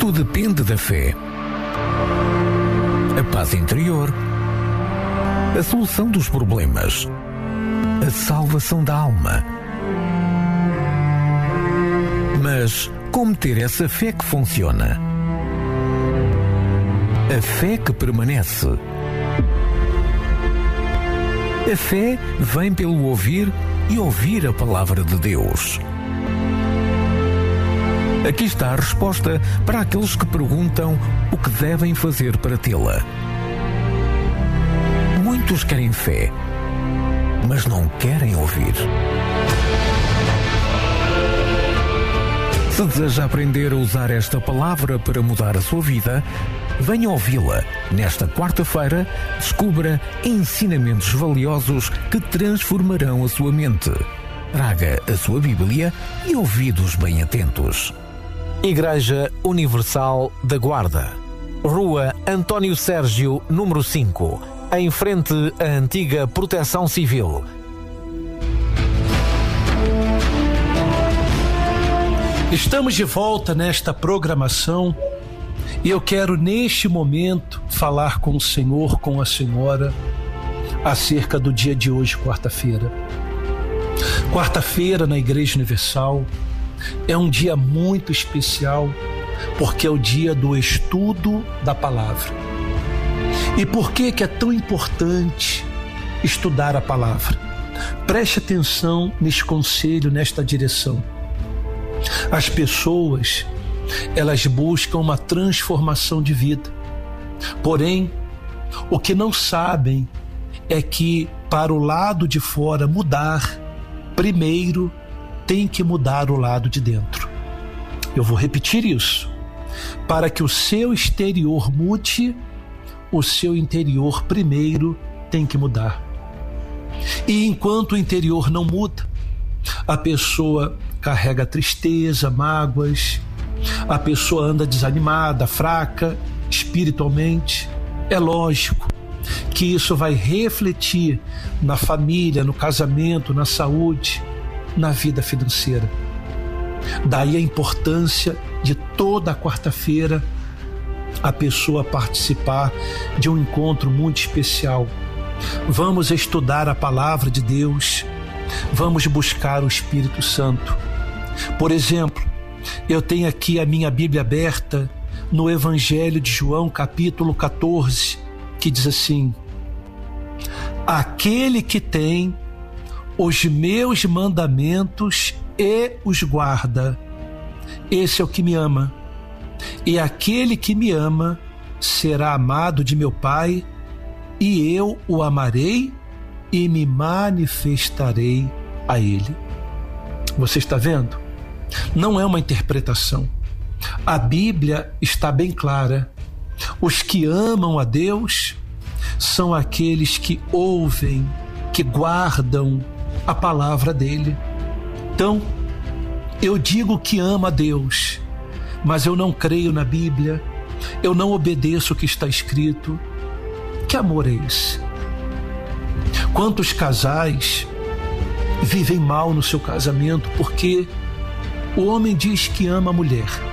Tudo depende da fé. A paz interior, a solução dos problemas, a salvação da alma. Mas como ter essa fé que funciona? A fé que permanece. A fé vem pelo ouvir e ouvir a palavra de Deus. Aqui está a resposta para aqueles que perguntam o que devem fazer para tê-la. Muitos querem fé, mas não querem ouvir. Se deseja aprender a usar esta palavra para mudar a sua vida, venha ouvi-la. Nesta quarta-feira, descubra ensinamentos valiosos que transformarão a sua mente. Traga a sua Bíblia e ouvidos bem atentos. Igreja Universal da Guarda, Rua António Sérgio, número 5, em frente à antiga Proteção Civil. Estamos de volta nesta programação e eu quero neste momento falar com o Senhor, com a Senhora, acerca do dia de hoje, quarta-feira. Quarta-feira na Igreja Universal é um dia muito especial porque é o dia do estudo da palavra. E por que é tão importante estudar a palavra? Preste atenção neste conselho, nesta direção. As pessoas, elas buscam uma transformação de vida. Porém, o que não sabem é que para o lado de fora mudar, primeiro tem que mudar o lado de dentro. Eu vou repetir isso. Para que o seu exterior mude, o seu interior primeiro tem que mudar. E enquanto o interior não muda, a pessoa carrega tristeza, mágoas, a pessoa anda desanimada, fraca espiritualmente. É lógico que isso vai refletir na família, no casamento, na saúde, na vida financeira. Daí a importância de toda quarta-feira a pessoa participar de um encontro muito especial. Vamos estudar a palavra de Deus, vamos buscar o Espírito Santo. Por exemplo, eu tenho aqui a minha Bíblia aberta no Evangelho de João, capítulo 14, que diz assim: aquele que tem os meus mandamentos e os guarda, esse é o que me ama. E aquele que me ama será amado de meu Pai, e eu o amarei e me manifestarei a ele. Você está vendo? Não é uma interpretação. A Bíblia está bem clara. Os que amam a Deus são aqueles que ouvem, que guardam a palavra dele. Então, eu digo que amo a Deus, mas eu não creio na Bíblia, eu não obedeço o que está escrito. Que amor é esse? Quantos casais vivem mal no seu casamento porque o homem diz que ama a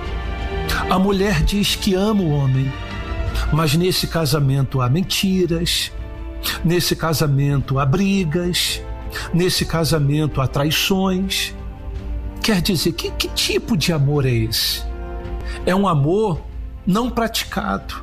mulher diz que ama o homem, mas nesse casamento há mentiras, nesse casamento há brigas, nesse casamento há traições. Quer dizer, que tipo de amor é esse? É um amor não praticado.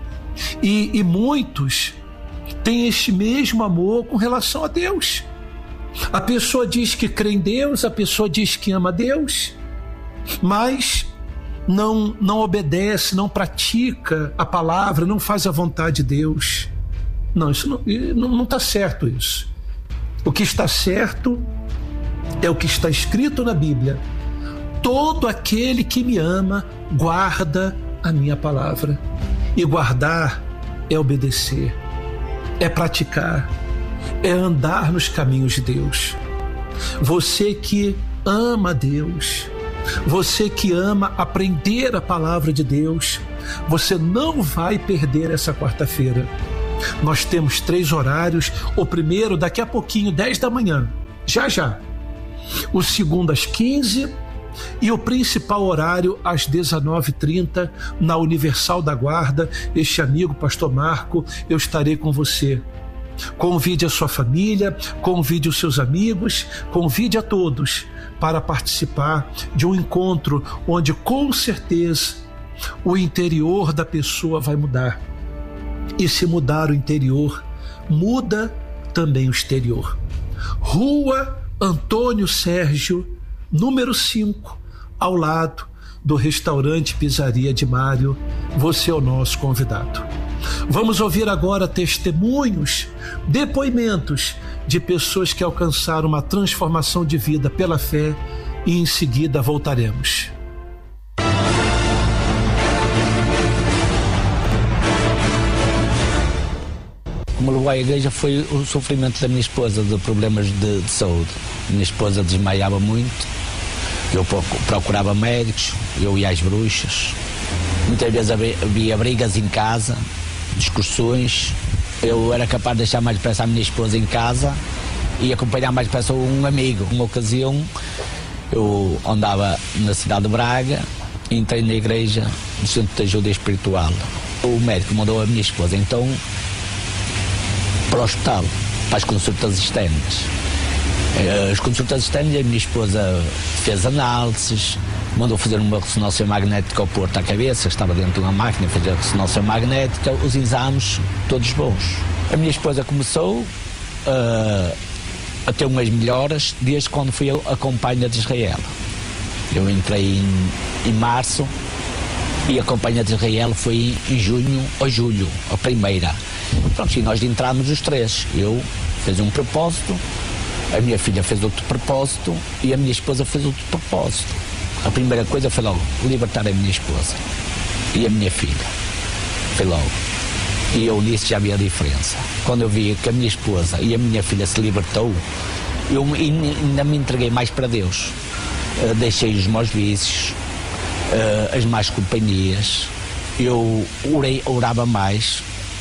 E muitos têm este mesmo amor com relação a Deus. A pessoa diz que crê em Deus, a pessoa diz que ama Deus, mas não obedece, não pratica a palavra, não faz a vontade de Deus. Não, isso não está certo isso. O que está certo é o que está escrito na Bíblia: todo aquele que me ama guarda a minha palavra. E guardar é obedecer, é praticar, é andar nos caminhos de Deus. Você que ama Deus, você que ama aprender a palavra de Deus, você não vai perder essa quarta-feira. Nós temos 3 horários. O primeiro daqui a pouquinho, 10 da manhã, já. O segundo às 15 E o principal horário, às 19h30, na Universal da Guarda. Este amigo, Pastor Marco, eu estarei com você. Convide a sua família, convide os seus amigos, convide a todos para participar de um encontro onde, com certeza, o interior da pessoa vai mudar. E se mudar o interior, muda também o exterior. Rua Antônio Sérgio, número 5, ao lado do restaurante Pizzaria de Mário. Você é o nosso convidado. Vamos ouvir agora testemunhos, depoimentos de pessoas que alcançaram uma transformação de vida pela fé, e em seguida voltaremos. O que me levou à igreja foi o sofrimento da minha esposa, de problemas de saúde. Minha esposa desmaiava muito, eu procurava médicos, eu ia às bruxas. Muitas vezes havia brigas em casa, discussões. Eu era capaz de deixar mais depressa a minha esposa em casa e acompanhar mais depressa um amigo. Uma ocasião, eu andava na cidade de Braga, entrei na igreja do Centro de Ajuda Espiritual. O médico mandou a minha esposa então para o hospital, para as consultas externas. As consultas externas, a minha esposa fez análises, mandou fazer uma ressonância magnética ao Porto à cabeça, estava dentro de uma máquina, fez a ressonância magnética, os exames todos bons. A minha esposa começou a ter umas melhoras desde quando fui a companhia de Israel. Eu entrei em março e a companhia de Israel foi em junho ou julho, a primeira. Pronto, e nós entramos os três. Eu fiz um propósito, a minha filha fez outro propósito e a minha esposa fez outro propósito. A primeira coisa foi logo libertar a minha esposa e a minha filha. Foi logo. E eu nisso já vi a diferença. Quando eu vi que a minha esposa e a minha filha se libertou, eu ainda me entreguei mais para Deus. Deixei os maus vícios, as más companhias. Eu orava mais,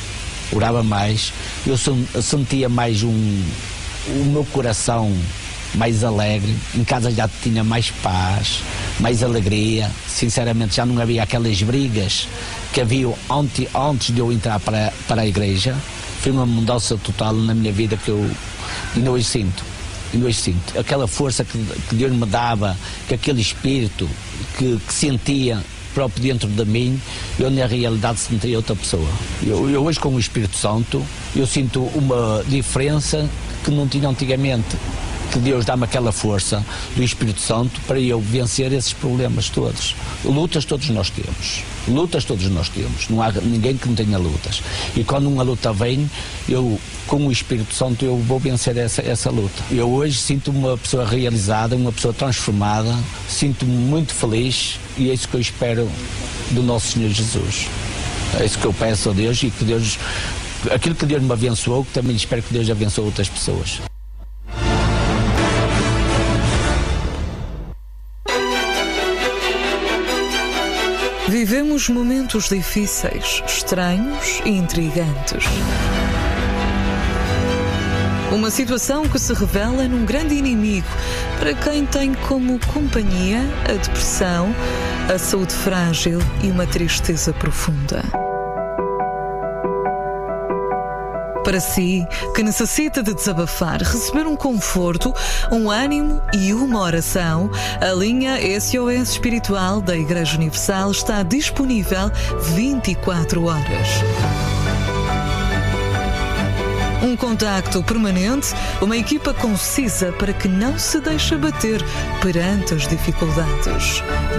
eu sentia mais o meu coração mais alegre, em casa já tinha mais paz, mais alegria. Sinceramente já não havia aquelas brigas que havia antes de eu entrar para a igreja. Foi uma mudança total na minha vida que eu ainda hoje sinto. Aquela força que Deus me dava, que aquele espírito que sentia próprio dentro de mim, eu na realidade sentia outra pessoa. Eu hoje com o Espírito Santo, eu sinto uma diferença que não tinha antigamente. Que Deus dá-me aquela força do Espírito Santo para eu vencer esses problemas todos. Lutas todos nós temos. Não há ninguém que não tenha lutas. E quando uma luta vem, eu, com o Espírito Santo, eu vou vencer essa luta. Eu hoje sinto-me uma pessoa realizada, uma pessoa transformada, sinto-me muito feliz e é isso que eu espero do nosso Senhor Jesus. É isso que eu peço a Deus e que Deus, aquilo que Deus me abençoou, que também espero que Deus abençoe outras pessoas. Vivemos momentos difíceis, estranhos e intrigantes. Uma situação que se revela num grande inimigo para quem tem como companhia a depressão, a saúde frágil e uma tristeza profunda. Para si, que necessita de desabafar, receber um conforto, um ânimo e uma oração, a linha SOS Espiritual da Igreja Universal está disponível 24 horas. Um contacto permanente, uma equipa concisa para que não se deixe abater perante as dificuldades.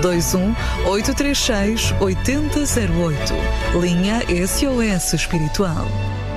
21-836-8008. Linha SOS Espiritual.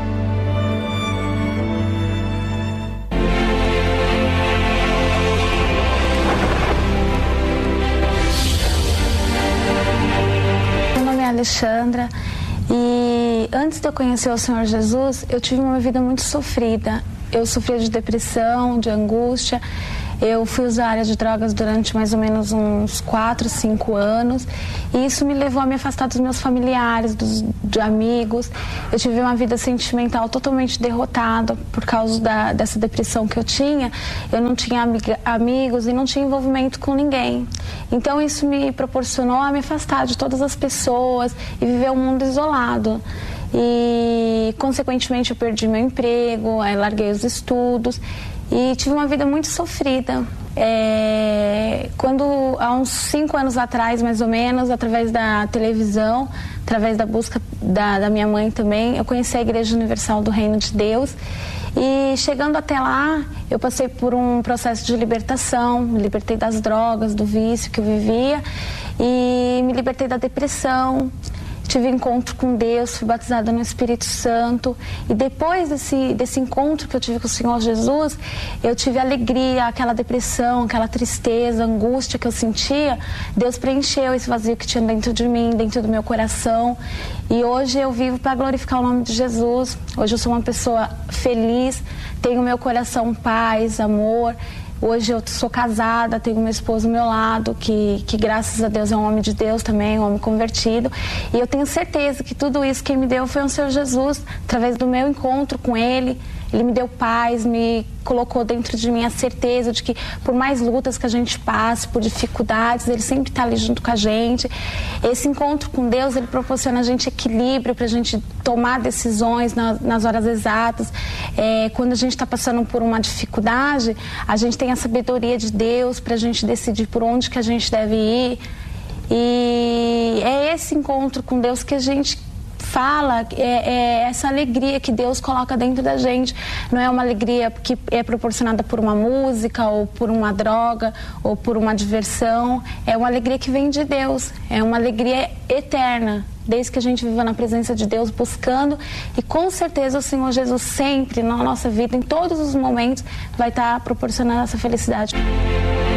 Alexandra, e antes de eu conhecer o Senhor Jesus, eu tive uma vida muito sofrida. Eu sofria de depressão, de angústia, Eu fui usuária de drogas durante mais ou menos uns 4, 5 anos. E isso me levou a me afastar dos meus familiares, de amigos. Eu tive uma vida sentimental totalmente derrotada por causa dessa depressão que eu tinha. Eu não tinha amigos e não tinha envolvimento com ninguém. Então isso me proporcionou a me afastar de todas as pessoas e viver um mundo isolado. E consequentemente eu perdi meu emprego, larguei os estudos e tive uma vida muito sofrida. Quando há uns 5 anos atrás, mais ou menos, através da televisão, através da busca da minha mãe também, eu conheci a Igreja Universal do Reino de Deus. E chegando até lá, eu passei por um processo de libertação, me libertei das drogas, do vício que eu vivia e me libertei da depressão. Tive encontro com Deus, fui batizada no Espírito Santo e depois desse encontro que eu tive com o Senhor Jesus, eu tive alegria, aquela depressão, aquela tristeza, angústia que eu sentia, Deus preencheu esse vazio que tinha dentro de mim, dentro do meu coração e hoje eu vivo para glorificar o nome de Jesus. Hoje eu sou uma pessoa feliz, tenho meu coração paz, amor. Hoje eu sou casada, tenho meu esposo ao meu lado, que graças a Deus é um homem de Deus também, um homem convertido. E eu tenho certeza que tudo isso quem me deu foi o Senhor Jesus, através do meu encontro com Ele. Ele me deu paz, me colocou dentro de mim a certeza de que por mais lutas que a gente passe, por dificuldades, Ele sempre está ali junto com a gente. Esse encontro com Deus, Ele proporciona a gente equilíbrio para a gente tomar decisões nas horas exatas. Quando a gente está passando por uma dificuldade, a gente tem a sabedoria de Deus para a gente decidir por onde que a gente deve ir. E é esse encontro com Deus que a gente fala, essa alegria que Deus coloca dentro da gente. Não é uma alegria que é proporcionada por uma música ou por uma droga ou por uma diversão. É uma alegria que vem de Deus, é uma alegria eterna, desde que a gente viva na presença de Deus, buscando, e com certeza o Senhor Jesus sempre na nossa vida, em todos os momentos, vai estar proporcionando essa felicidade.